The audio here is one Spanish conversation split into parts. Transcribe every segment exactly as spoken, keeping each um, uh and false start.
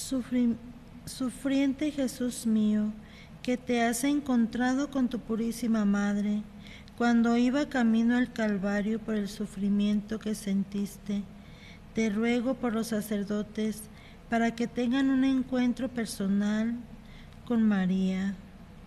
Sufri- Sufriente Jesús mío, que te has encontrado con tu purísima Madre, cuando iba camino al Calvario por el sufrimiento que sentiste, te ruego por los sacerdotes para que tengan un encuentro personal con María.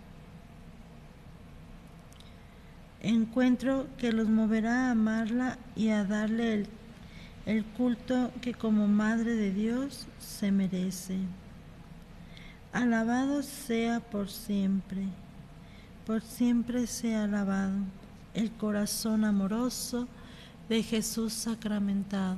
Encuentro que los moverá a amarla y a darle el, el culto que como Madre de Dios se merece. Alabado sea por siempre, por siempre sea alabado el corazón amoroso de Jesús sacramentado.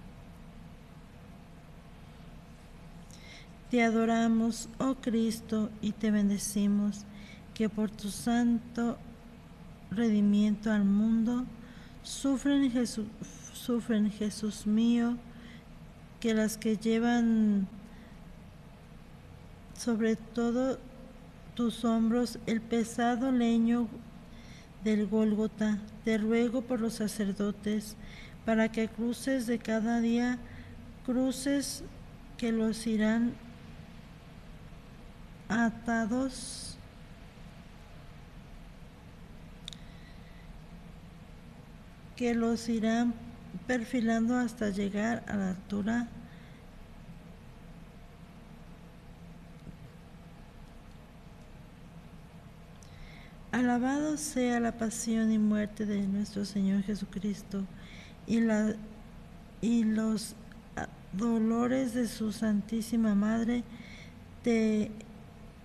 Te adoramos, oh Cristo, y te bendecimos, que por tu santo redimiento al mundo, sufren Jesús, sufren Jesús mío, que las que llevan sobre todo tus hombros el pesado leño del Gólgota, te ruego por los sacerdotes, para que cruces de cada día, cruces que los irán atados que los irán perfilando hasta llegar a la altura Alabado sea la pasión y muerte de nuestro Señor Jesucristo y, la, y los dolores de su Santísima Madre. Te